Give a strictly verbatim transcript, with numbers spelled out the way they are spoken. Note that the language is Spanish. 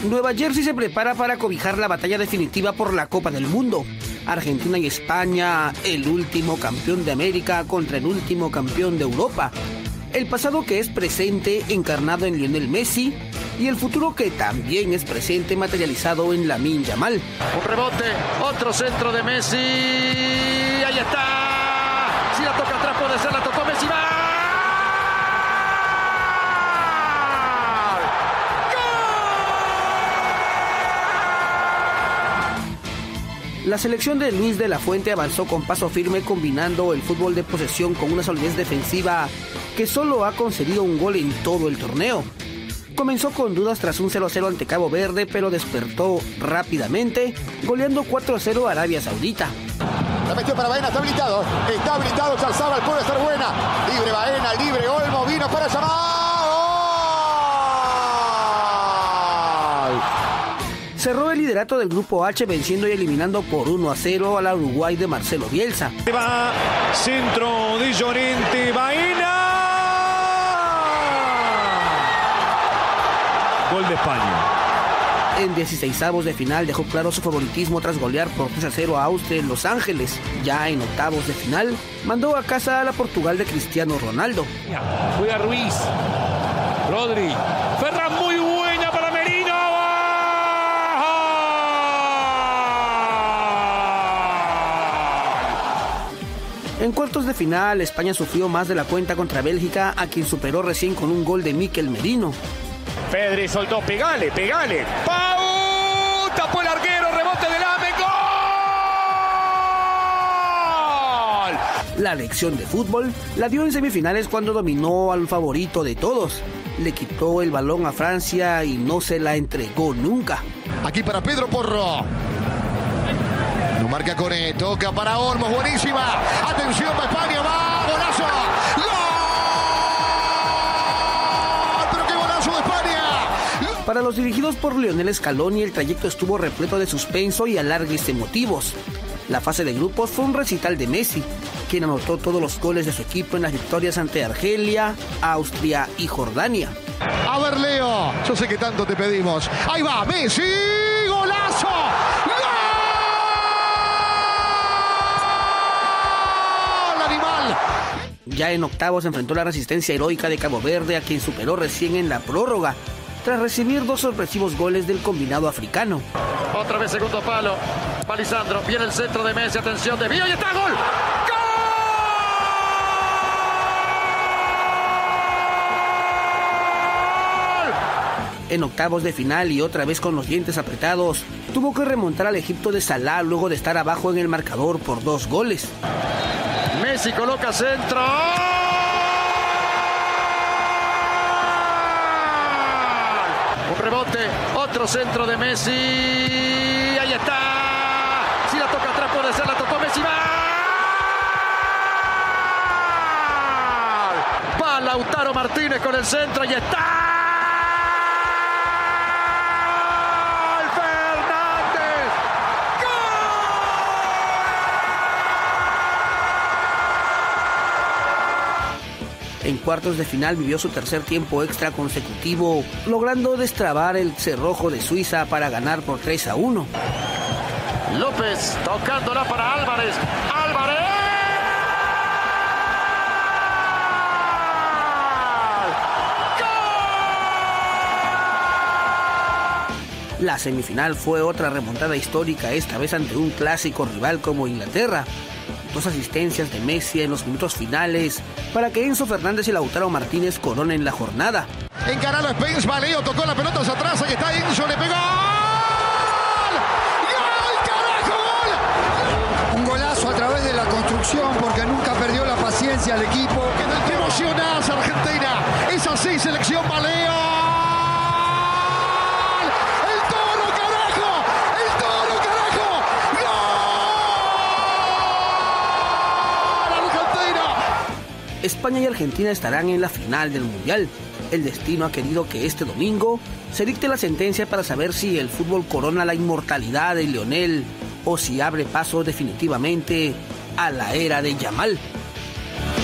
Nueva Jersey se prepara para cobijar la batalla definitiva por la Copa del Mundo. Argentina y España, el último campeón de América contra el último campeón de Europa. El pasado que es presente encarnado en Lionel Messi y el futuro que también es presente materializado en Lamine Yamal. Un rebote, otro centro de Messi. Ahí está. Si la toca atrás puede ser, la tocó Messi. ¡Va! La selección de Luis de la Fuente avanzó con paso firme combinando el fútbol de posesión con una solidez defensiva que solo ha concedido un gol en todo el torneo. Comenzó con dudas tras un cero a cero ante Cabo Verde, pero despertó rápidamente, goleando cuatro a cero a Arabia Saudita. La metió para Baena, está habilitado, está habilitado, Charzábal puede ser buena. Libre Baena, libre Olmo, vino para llamar. Cerró el liderato del Grupo H venciendo y eliminando por uno a cero a la Uruguay de Marcelo Bielsa. Va centro de Llorente, Baena. Gol de España. En dieciseisavos de final dejó claro su favoritismo tras golear por tres a cero a Austria en Los Ángeles. Ya en octavos de final mandó a casa a la Portugal de Cristiano Ronaldo. Cuida Ruiz, Rodri, Ferran, muy buena para Merino. En cuartos de final, España sufrió más de la cuenta contra Bélgica, a quien superó recién con un gol de Mikel Merino. Pedri soltó, pegale, pegale. ¡Pau! Tapó el arquero, rebote del Ame, ¡gol! La lección de fútbol la dio en semifinales cuando dominó al favorito de todos. Le quitó el balón a Francia y no se la entregó nunca. Aquí para Pedro Porro. No marca Coré, toca para Olmos, buenísima. Atención para España, va, golazo. ¡Gol! Pero qué golazo de España. Para los dirigidos por Lionel Scaloni, el trayecto estuvo repleto de suspenso y alargues emotivos. La fase de grupos fue un recital de Messi, quien anotó todos los goles de su equipo en las victorias ante Argelia, Austria y Jordania. A ver, Leo, yo sé que tanto te pedimos. Ahí va, Messi, golazo. Ya en octavos se enfrentó la resistencia heroica de Cabo Verde, a quien superó recién en la prórroga, tras recibir dos sorpresivos goles del combinado africano. Otra vez segundo palo, Palisandro, viene el centro de Messi, atención, de Villa y está, gol. En octavos de final y otra vez con los dientes apretados, tuvo que remontar al Egipto de Salah luego de estar abajo en el marcador por dos goles. Messi coloca centro. Un rebote, otro centro de Messi. Ahí está. Si la toca atrás puede ser, la tocó Messi. Va. Va Lautaro Martínez con el centro. Ahí está. En cuartos de final vivió su tercer tiempo extra consecutivo, logrando destrabar el cerrojo de Suiza para ganar por tres a uno. López tocándola para Álvarez. ¡Álvarez! ¡Gol! La semifinal fue otra remontada histórica, esta vez ante un clásico rival como Inglaterra. Dos asistencias de Messi en los minutos finales para que Enzo Fernández y Lautaro Martínez coronen la jornada. Encaralo Spence, Valeo tocó la pelota hacia atrás, ahí está Enzo, le pegó. ¡Gol! ¡Carajo, gol! Un golazo a través de la construcción porque nunca perdió la paciencia el equipo. ¡Qué emocionás, Argentina! Es así, selección Valeo. España y Argentina estarán en la final del Mundial. El destino ha querido que este domingo se dicte la sentencia para saber si el fútbol corona la inmortalidad de Lionel o si abre paso definitivamente a la era de Yamal.